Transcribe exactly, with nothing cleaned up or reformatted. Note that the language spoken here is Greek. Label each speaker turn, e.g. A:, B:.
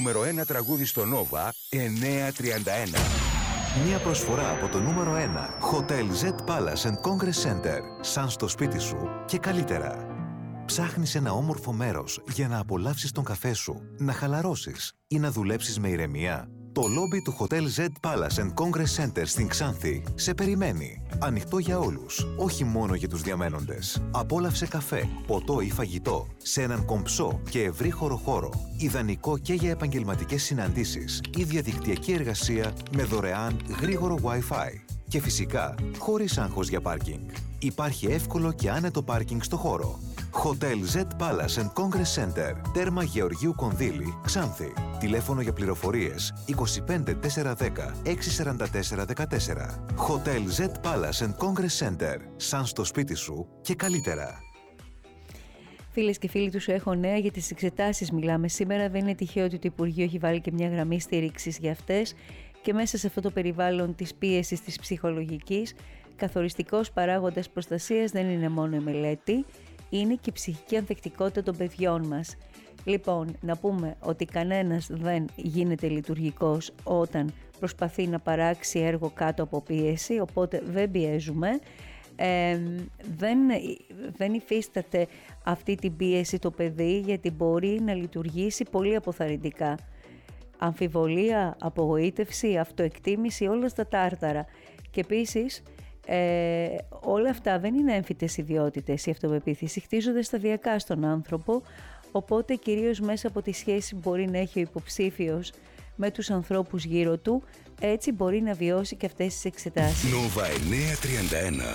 A: Νούμερο ένα τραγούδι στο Nova εννιακόσια τριάντα ένα.
B: Μια προσφορά από το νούμερο ένα Hotel Z Palace and Congress Center. Σαν στο σπίτι σου και καλύτερα. Ψάχνεις ένα όμορφο μέρος για να απολαύσεις τον καφέ σου, να χαλαρώσεις ή να δουλέψεις με ηρεμία? Το λόμπι του Hotel Z Palace and Congress Center στην Ξάνθη σε περιμένει. Ανοιχτό για όλους, όχι μόνο για τους διαμένοντες. Απόλαυσε καφέ, ποτό ή φαγητό σε έναν κομψό και ευρύχωρο χώρο. Ιδανικό και για επαγγελματικές συναντήσεις ή διαδικτυακή εργασία με δωρεάν γρήγορο Wi-Fi. Και φυσικά, χωρίς άγχος για πάρκινγκ. Υπάρχει εύκολο και άνετο πάρκινγκ στο χώρο. Hotel Z Palace and Congress Center, τέρμα Γεωργίου Κονδύλη, Ξάνθη. Τηλέφωνο για πληροφορίες είκοσι πέντε τετρακόσια δέκα εξακόσια σαράντα τέσσερα δεκατέσσερα. Hotel Z Palace and Congress Center, σαν στο σπίτι σου και καλύτερα.
C: Φίλες και φίλοι, τους έχω νέα για τις εξετάσεις. Μιλάμε σήμερα. Δεν είναι τυχαίο ότι το Υπουργείο έχει βάλει και μια γραμμή στήριξης για αυτές. Και μέσα σε αυτό το περιβάλλον της πίεσης της ψυχολογικής, καθοριστικός παράγοντας προστασίας δεν είναι μόνο η μελέτη, είναι και η ψυχική ανθεκτικότητα των παιδιών μας. Λοιπόν, να πούμε ότι κανένας δεν γίνεται λειτουργικός όταν προσπαθεί να παράξει έργο κάτω από πίεση, οπότε δεν πιέζουμε. Ε, δεν, δεν υφίσταται αυτή την πίεση το παιδί, γιατί μπορεί να λειτουργήσει πολύ αποθαρρυντικά. Αμφιβολία, απογοήτευση, αυτοεκτίμηση, όλα στα τάρταρα. Και επίσης ε, όλα αυτά δεν είναι έμφυτες ιδιότητες. Η αυτοπεποίθηση χτίζονται σταδιακά στον άνθρωπο, οπότε κυρίως μέσα από τη σχέση που μπορεί να έχει ο υποψήφιος με τους ανθρώπους γύρω του, έτσι μπορεί να βιώσει και αυτές τις εξετάσεις.
A: Nova εννιακόσια τριάντα ένα.